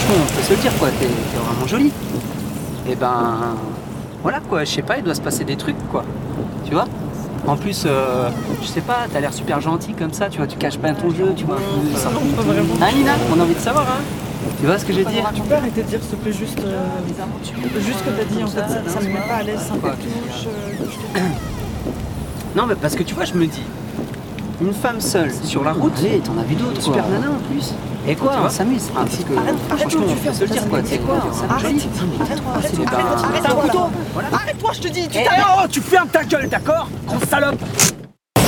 franchement, on peut se le dire, quoi, t'es vraiment jolie. Et ben, voilà, quoi, je sais pas, il doit se passer des trucs, quoi. Tu vois? En plus, je sais pas, t'as l'air super gentil comme ça, tu vois, tu caches pas ton jeu, tu vois. Non, pas vraiment. Ah, Nina, on a envie de savoir, hein. Tu vois ce que je veux dire? Tu peux arrêter de dire s'il te plaît juste ce que t'as dit en fait, ça me met pas à l'aise, ça me touche. Non, mais parce que tu vois, je me dis, une femme seule sur la route, allez, t'en as vu d'autres, super nana en plus. Et quoi, on s'amuse. Parce que franchement, on peut se le dire, quoi. C'est quoi? Arrête, arrête, t'as un couteau. Arrête-toi, je te dis, tu fermes ta gueule, d'accord? Grosse salope.